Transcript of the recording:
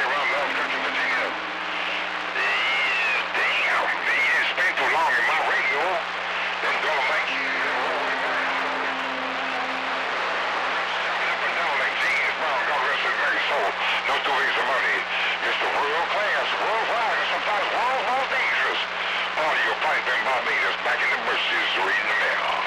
me around North Country, Virginia. Damn, it's been too long in my radio. Them Dolomites. Up and down like James Brown, God rest his merry soul. No two ways of money. Mr. World Class, worldwide, and sometimes world's most dangerous. Audio pipe and Barbados back in the bushes reading the mail.